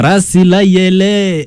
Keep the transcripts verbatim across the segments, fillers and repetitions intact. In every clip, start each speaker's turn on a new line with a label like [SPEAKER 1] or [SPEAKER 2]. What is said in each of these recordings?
[SPEAKER 1] Rasi la yele.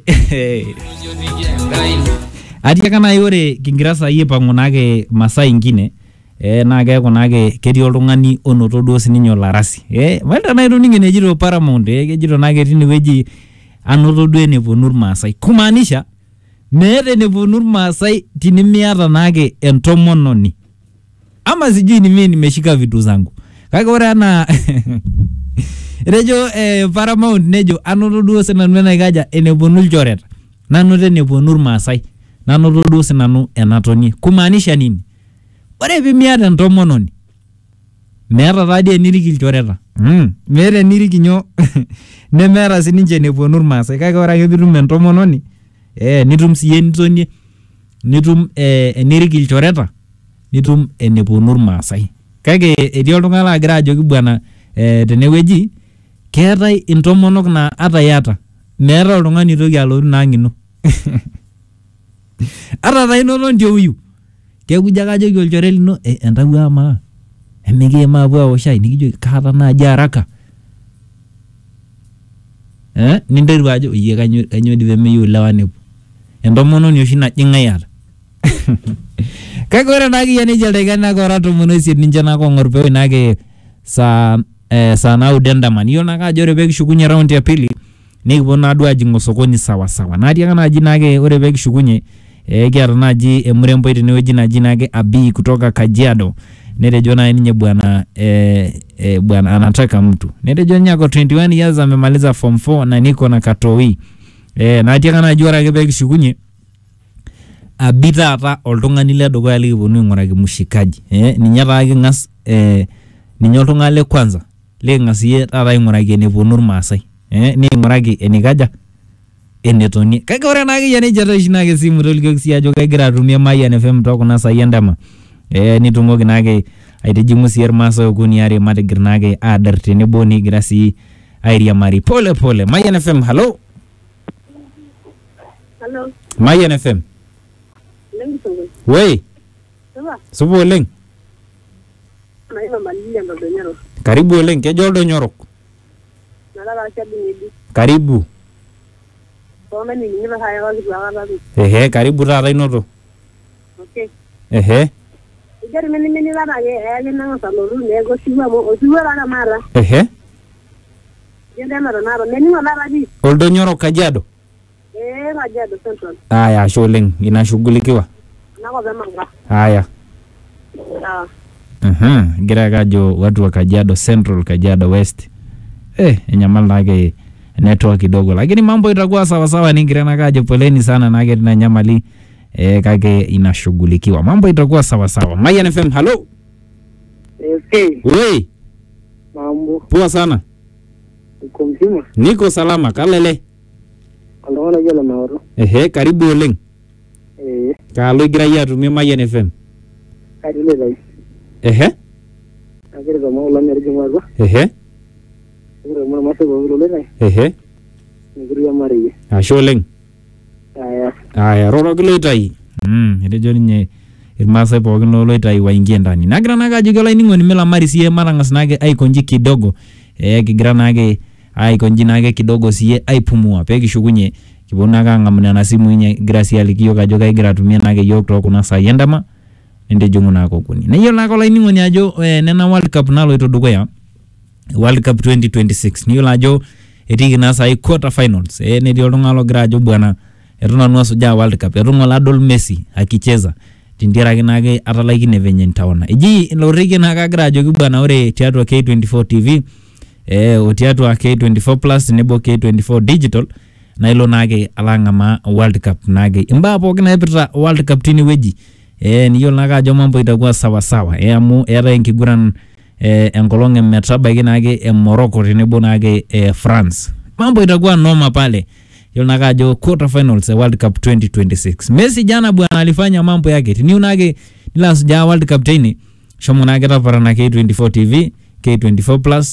[SPEAKER 1] Atia kana yore kingirasa yie pangonake Masai ingine. Eh na ke konake keti oltung'ani onoto duo sininyo larasi. Eh malta na ito ningene jiro Paramount eh kejito nake tini weji anoto duo eneponu Masai. Kumaanisha meeta eneponu Masai tinimiata nake entomononi. Ama sijui ni mimi nimeshika vitu zangu. Kake ore ana Rejo eh, Paramount nejo anoto duo sinanu enaikaja eneponu ilchoreta. Nanoto eneponu Masai. Nanoto duo sinanu enatonie. Kumaanisha nini? Ore pimiata entomononi. Meeta tadi eniriki ilchoreta. Mm. Meeta eniriki nyo. Nemeeta sininche eneponu Masai. Kake ore ake pitum entomononi. Eh, nitum siye nitonie. Nitum eh, eniriki ilchoreta. Nitum eneponu Masai. Kake etii oltung'ani lagira ajoki bwana eh, teneweji keetai intomonok na ata yata meeta oltung'ani toki alotu nang'ino. Ata tainoto ndio huyu kekuja kajoki olchore lino eh, entawuo ama emiki maapuo aoshai nikijoki kaata naaji haraka eh ninteru ajo iye kanyo kanyo dive meyu lewa nepo entomononi oshi najing'a yata. Kake ore nake yene jeleka nake ora tomono isiet ninche nako ng'orpewe nake saa eh, saa naudo endama. Niyo nake ajo ore pekishukunye round ya pili nikipuo naduo ajing' osokoni sawa sawa. Naatiaka naji nake ore pekishukunye eh, kiata naji emuremboi teneweji naji nake Abi kutoka Kajiado. Netejo naye ninye bwana eh, eh, bwana anataka mtu. Netejo nyako twenty-one years amemaliza form four na niko na Katoi. Eh, naatiaka naji ore ake pekishukunye Abi taata oltung'ani ledukuya likiponu aing'uraki mushikaji. Eh, ninye taa king'as eh, ninye oltung'ani le kwanza liking'as iye taata aing'uraki eneponu Masai. Eh, niing'uraki enikaja enetonie. Kake ore naake yene jeta oshi nake simu tolikioki sii ajo kegira atumie Mayian F M tokuna sai endama. Eh, nitumoki nake aitijing'u sii irmaasai okuni are matigir nake aadar tenebo nikigira sii airiamari pole pole. Mayian F M, hello.
[SPEAKER 2] Hello.
[SPEAKER 1] Mayian F M. Wey.
[SPEAKER 2] Sawa.
[SPEAKER 1] Supo oleng.
[SPEAKER 2] Naiva malili ando Donyoro.
[SPEAKER 1] Karibu oleng, kejo Donyoro.
[SPEAKER 2] Nalala chabi nidi.
[SPEAKER 1] Karibu.
[SPEAKER 2] Kome ni nina haya wazi kwa wakati.
[SPEAKER 1] Ehe, karibu tata inoto.
[SPEAKER 2] Okay.
[SPEAKER 1] Ehe.
[SPEAKER 2] Igari meni meni lana ye aya nanga saloru nego siwa mo osiwa lana mara.
[SPEAKER 1] Ehe.
[SPEAKER 2] Yende mara naro neni wala di.
[SPEAKER 1] Oldonyoro Kajiado.
[SPEAKER 2] Eh, Kajiado Central.
[SPEAKER 1] Aya, ashe oleng, inashughulikiwa.
[SPEAKER 2] Nako vema.
[SPEAKER 1] Aya.
[SPEAKER 2] Sawa.
[SPEAKER 1] Mhm, gira kajo watu wa Kajiado Central, Kajiado West. Eh, enyamal nake network kidogo. Lakini mambo itakuwa sawa sawa, ningira nakaje poleni sana nake tunanyamali eh kake inashughulikiwa. Mambo itakuwa sawa sawa. Mayian F M, hello.
[SPEAKER 2] Okay.
[SPEAKER 1] Wey.
[SPEAKER 2] Mambo.
[SPEAKER 1] Poa sana.
[SPEAKER 2] Uko mzima?
[SPEAKER 1] Niko salama, kalele.
[SPEAKER 2] Alona jela naoro.
[SPEAKER 1] Ehe, karibu oleng.
[SPEAKER 2] Eh.
[SPEAKER 1] Kalo gira ya tumie Mayian F M.
[SPEAKER 2] Karibu dai.
[SPEAKER 1] Ehe.
[SPEAKER 2] Akira kama ula merji marwa.
[SPEAKER 1] Ehe.
[SPEAKER 2] Akira mwana maso kwa vile nai.
[SPEAKER 1] Ehe.
[SPEAKER 2] Ngiri ya mari.
[SPEAKER 1] Ashe oleng.
[SPEAKER 2] Aya.
[SPEAKER 1] Aya, roro kiloitai. Mm, etejo ninye irmaasai pookin loitai waingie ndani. Nagira nake ajo kelaining'oni milamari siye matang'as nake aikonji kidogo. Eh, kigira nake aikonji nake kidogo siye aipumua pekishukunye kiponu nake ang'amu nena simui nye gira siye aliki yiok ajo kagira atumie nake yiok tokuna sai endama nintijing'u nake okuni. Neyiolo nake olainining'oni ajo eh, nena World Cup naloito dukuya World Cup twenty twenty-six. Niyiolo ajo etiiki naa sai quarter finals. Eh, netii oltung'ani logira ajo bwana etu nanu asujaa World Cup. Etu ng'ole adol Messi akicheza. Tindiaraki nake atalaikine venye nitaona. Eji loriki nake agira ajoki bwana ore tiatua K twenty-four T V eh o tiatua K twenty-four plus nebo K twenty-four digital na ilo nake alang'ama World Cup nake. Imbaa pookin naipirta World Cup tineweji. Eh niyiolo nake ajo mambo itakuwa sawa sawa. Eh amu eeta enkiguran eh enkolong' emetabaiki nake e Morocco tenebo nake eh, France. Mambo itakuwa noma pale. Yiolo nake ajo quarter finals ya World Cup twenty twenty-six. Messi jana bwana alifanya mambo yake. Tiniu nake nila asujaa World Cup tini. Shomo nake tapara na K twenty-four T V, K twenty-four plus